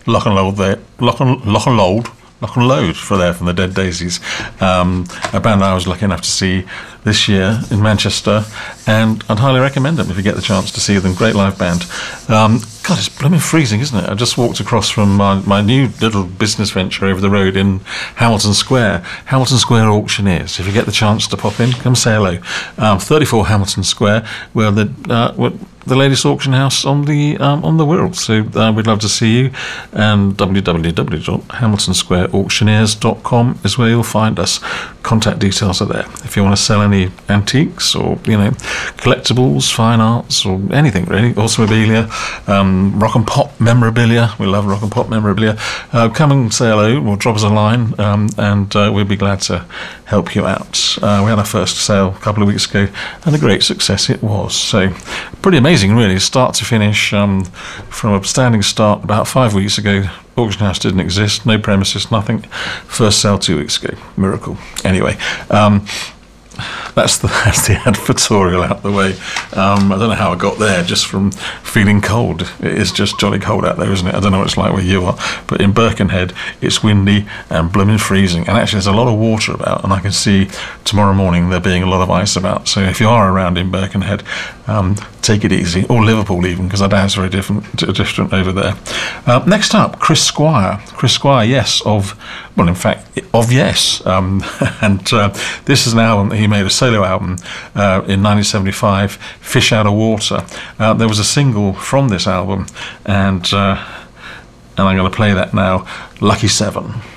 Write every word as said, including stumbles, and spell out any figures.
Loch and Load there, Loch and, Loch and Load, Loch and Load for there from the Dead Daisies, um, a band I was lucky enough to see this year in Manchester, and I'd highly recommend them if you get the chance to see them. Great live band. Um, God, it's blooming freezing, isn't it? I just walked across from my, my new little business venture over the road in Hamilton Square, Hamilton Square Auctioneers. If you get the chance to pop in, come say hello. Um, thirty-four Hamilton Square, where the uh, where the latest auction house on the um, on the world. So uh, we'd love to see you. And w w w dot hamilton square auctioneers dot com is where you'll find us. Contact details are there. If you want to sell any antiques or, you know, collectibles, fine arts, or anything really, automobilia, um, rock and pop memorabilia. We love rock and pop memorabilia. Uh, come and say hello or drop us a line, um, and uh, we'll be glad to help you out. Uh, we had our first sale a couple of weeks ago, and a great success it was. So pretty amazing, really, start to finish. Um, from a standing start about five weeks ago. Auction house didn't exist, no premises, nothing. First sale two weeks ago, miracle. Anyway, um, that's the that's the advertorial out the way. Um, I don't know how I got there, just from feeling cold. It is just jolly cold out there, isn't it? I don't know what it's like where you are, but in Birkenhead it's windy and blooming freezing, and actually there's a lot of water about, and I can see tomorrow morning there being a lot of ice about. So if you are around in Birkenhead, um, take it easy, or Liverpool even, because I doubt it's very different different over there. Uh, next up, Chris Squire. Chris Squire, yes, of, well, in fact, of Yes. Um, and uh, this is an album that he made, a solo album uh, in nineteen seventy-five, Fish Out of Water. Uh, there was a single from this album, and, uh, and I'm going to play that now, Lucky Seven.